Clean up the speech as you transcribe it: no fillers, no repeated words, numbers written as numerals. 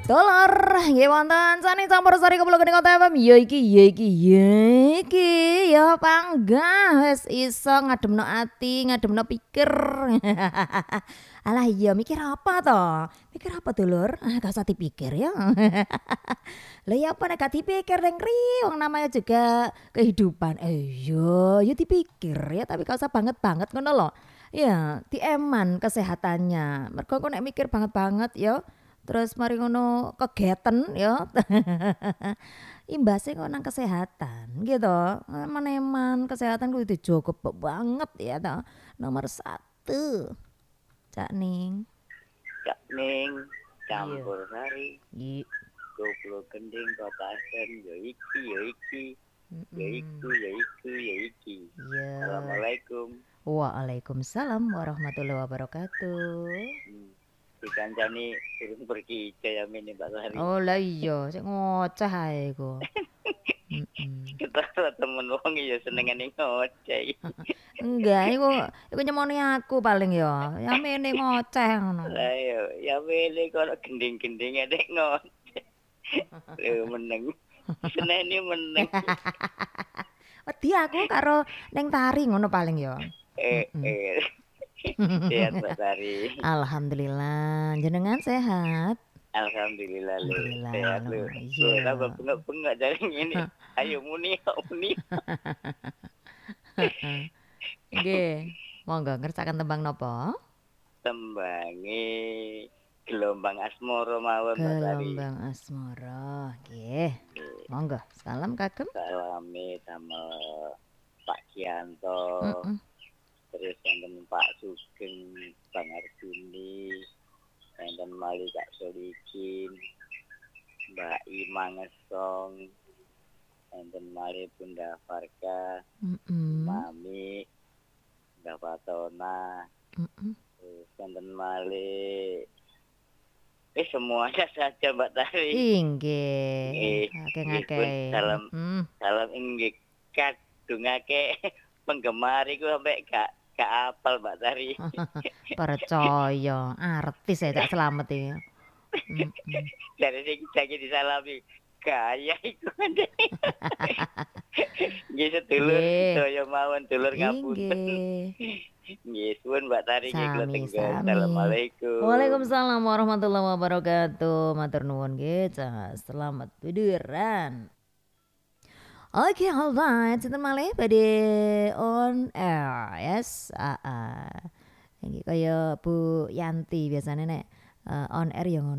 Dolor nggih wonten Sani Campursari Kepulauan Kota FM ya iki ya panggah wis iso ngademno ati, ngademno pikir. Alah iya mikir apa toh? Mikir apa dulur? Gak usah dipikir ya. Lah ya apa nek gak dipikir ning wong namanya juga kehidupan. Iya, ya dipikir ya tapi gak usah banget-banget ngono lho. Ya, dieman kesehatannya. Mergo kok nek mikir banget-banget ya terus mari ngono kegeten ya. Imbasnya kok nang kesehatan gitu. Eman-eman kesehatan kudu dijogo banget ya toh. Nomor satu. Cak Ning. Cak Ning Iya. Campursari Iya. Goblok gending kota Asen ya iki ya iki ya iku ya iku ya iki. Iya. Assalamualaikum. Waalaikumsalam warahmatullahi wabarakatuh. Dikancani urung pergi jaya mini Mbak Sari. Oh lah iya, sik ngoceh ae iku. Ketawa temen wong ya senengane ngoceh. Enggak, iku nyemoni aku paling ya. Ya mene ngoceh ngono. Lah ya mene kok gending-gendinge nek ngoceh. Lho meneng. Senene meneng. Wedi aku karo ning tari ngono paling ya. Sehat Mbak Sari. Alhamdulillah, jenengan sehat? Alhamdulillah lu. Alhamdulillah, Sehat lu. iya. Tambah bengak-bengak dari ini. Ayo muni. Nggih. Monggo ngersakan tembang napa? Tembange gelombang asmara mawon Mbak Sari. Gelombang asmara. Nggih. Monggo, salam kagem. Salame sama Pak Kianto. Terus enten Pak Sugeng, Bang Arjuni, enten Mali Kak Solikin, Mbak Imang Ngesong, enten Mali Bunda Farka, Mami, Mbak Patona, terus enten Mali semuanya saja Mbak Tari. Inggih. Akeh-akeh. Salam inggih kadungake penggemar iku sampe gak apal Mbak Tari. Percaya, artis ya tak selamat ini. Dari sing disalami gaya iku. Nggih sedulur saya mawon dulur ngapunten. Nggih suwun Mbak Tari nggih kula tenggen. Assalamualaikum. Waalaikumsalam warahmatullahi wabarakatuh. Matur nuwun nggih, selamat tiduran. Oke, alright. Kita malih pada on air, yes. Ini kayak Bu Yanti biasanya nek on air yang